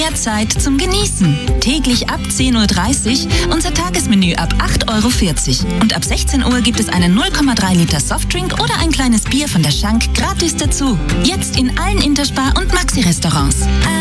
mehr Zeit zum Genießen. Täglich ab 10.30 Uhr unser Tagesmenü ab 8,40 € und ab 16 Uhr gibt es einen 0,3 Liter Softdrink oder ein kleines Bier von der Schank gratis dazu. Jetzt in allen Interspar- und Maxi-Restaurants.